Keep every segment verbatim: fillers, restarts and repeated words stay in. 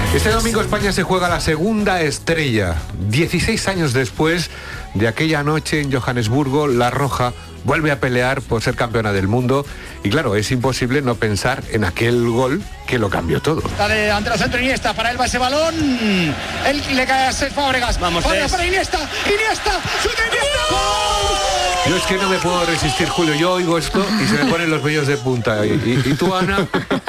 Este domingo España se juega la segunda estrella. dieciséis años después de aquella noche en Johannesburgo, La Roja vuelve a pelear por ser campeona del mundo. Y claro, es imposible no pensar en aquel gol que lo cambió todo. Dale, ante la centro Iniesta, para él va ese balón. Él le cae a Cesc Fábregas. Vamos, Fábregas para Iniesta. Iniesta, ¡chuta Iniesta! ¡Gol! Yo es que no me puedo resistir, Julio. Yo oigo esto y se me ponen los vellos de punta. ¿Y, y, y tú, Ana?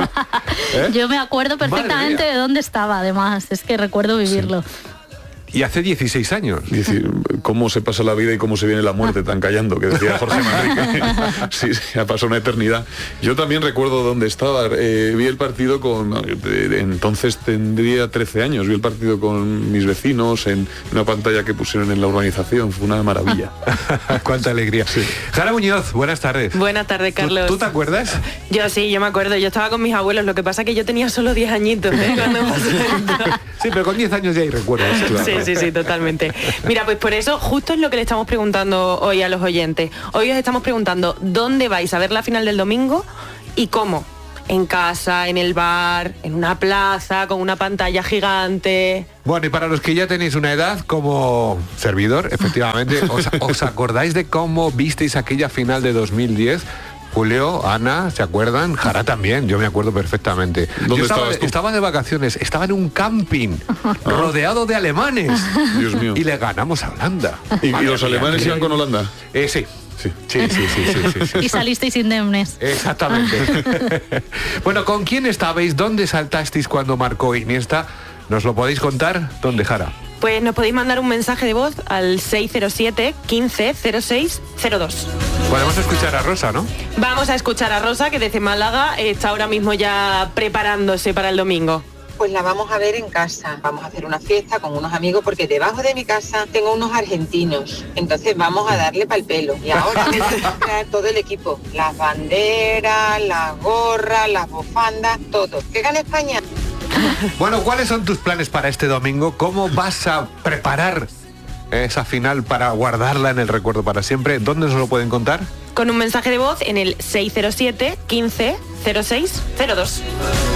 ¿Eh? Yo me acuerdo perfectamente de dónde estaba, además. Es que recuerdo vivirlo. Sí. Y hace dieciséis años. ¿Cómo se pasa la vida y cómo se viene la muerte tan callando? Que decía Jorge Manrique. Sí, sí, ha pasado una eternidad. Yo también recuerdo dónde estaba. Eh, vi el partido con... Eh, entonces tendría trece años. Vi el partido con mis vecinos en una pantalla que pusieron en la urbanización. Fue una maravilla. Cuánta alegría. Sí. Jara Muñoz, buenas tardes. Buenas tardes, Carlos. ¿Tú, ¿Tú te acuerdas? Yo sí, yo me acuerdo. Yo estaba con mis abuelos. Lo que pasa es que yo tenía solo diez añitos, ¿eh? Cuando pasó esto. Sí, pero con diez años ya hay recuerdos. Claro. Sí, sí, sí, totalmente. Mira, pues por eso justo es lo que le estamos preguntando hoy a los oyentes. Hoy os estamos preguntando dónde vais a ver la final del domingo y cómo. En casa, en el bar, en una plaza, con una pantalla gigante. Bueno, y para los que ya tenéis una edad como servidor, efectivamente, ¿os, os acordáis de cómo visteis aquella final de dos mil diez? Julio, Ana, ¿se acuerdan? Jara también, yo me acuerdo perfectamente. ¿Dónde yo estaba, estabas tú? Estaba de vacaciones, estaba en un camping, rodeado de alemanes. Dios mío. Y le ganamos a Holanda. ¿Y, y los alemanes iban con Holanda? Eh, sí. Sí, sí, sí, sí, sí, sí, sí. Y salisteis indemnes. Exactamente. Bueno, ¿con quién estabais? ¿Dónde saltasteis cuando marcó Iniesta? ¿Nos lo podéis contar? ¿Dónde, Jara? Pues nos podéis mandar un mensaje de voz al seis cero siete, quince, cero seis, cero dos. Podemos escuchar a Rosa, ¿no? Vamos a escuchar a Rosa, que desde Málaga está ahora mismo ya preparándose para el domingo. Pues la vamos a ver en casa. Vamos a hacer una fiesta con unos amigos porque debajo de mi casa tengo unos argentinos. Entonces vamos a darle pa'l pelo. Y ahora vamos a traer todo el equipo. Las banderas, las gorras, las bufandas, todo. ¿Qué gana España? Bueno, ¿cuáles son tus planes para este domingo? ¿Cómo vas a preparar esa final para guardarla en el recuerdo para siempre? ¿Dónde nos lo pueden contar? Con un mensaje de voz en el seis cero siete, quince, cero seis, cero dos.